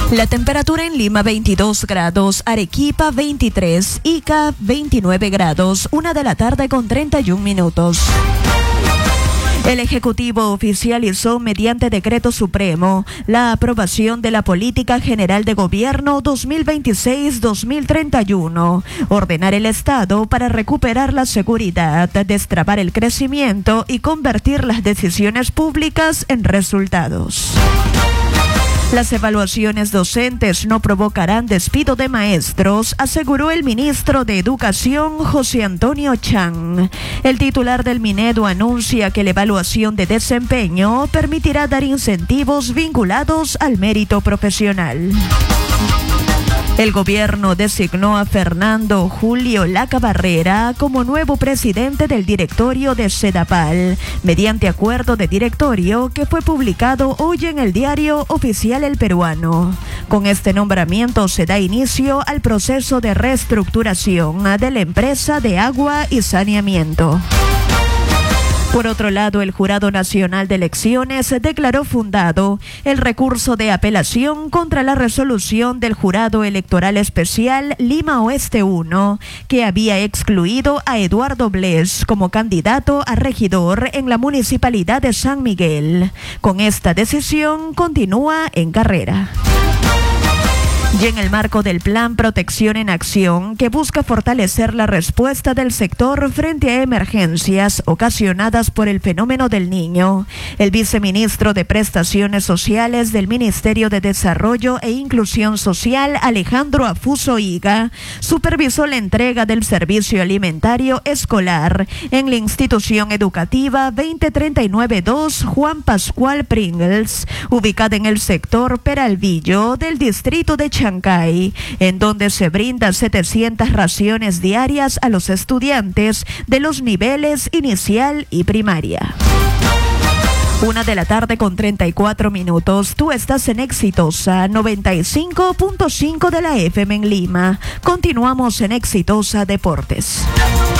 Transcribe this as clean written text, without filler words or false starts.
La temperatura en Lima 22 grados, Arequipa 23, Ica 29 grados, 1 de la tarde con 31 minutos. El Ejecutivo oficializó mediante decreto supremo la aprobación de la Política General de Gobierno 2026-2031, ordenar el Estado para recuperar la seguridad, destrabar el crecimiento y convertir las decisiones públicas en resultados. Las evaluaciones docentes no provocarán despido de maestros, aseguró el ministro de Educación, José Antonio Chang. El titular del Minedu anuncia que la evaluación de desempeño permitirá dar incentivos vinculados al mérito profesional. El gobierno designó a Fernando Julio Laca Barrera como nuevo presidente del directorio de Sedapal, mediante acuerdo de directorio que fue publicado hoy en el diario oficial El Peruano. Con este nombramiento se da inicio al proceso de reestructuración de la empresa de agua y saneamiento. Por otro lado, el Jurado Nacional de Elecciones declaró fundado el recurso de apelación contra la resolución del Jurado Electoral Especial Lima Oeste 1, que había excluido a Eduardo Bles como candidato a regidor en la Municipalidad de San Miguel. Con esta decisión continúa en carrera. Y en el marco del Plan Protección en Acción, que busca fortalecer la respuesta del sector frente a emergencias ocasionadas por el fenómeno del Niño, el viceministro de Prestaciones Sociales del Ministerio de Desarrollo e Inclusión Social, Alejandro Afuso Higa, supervisó la entrega del servicio alimentario escolar en la institución educativa 2039-2 Juan Pascual Pringles, ubicada en el sector Peralvillo del distrito de Chancay, en donde se brinda 700 raciones diarias a los estudiantes de los niveles inicial y primaria. 1 de la tarde con 34 minutos. Tú estás en Exitosa 95.5 de la FM en Lima. Continuamos en Exitosa Deportes.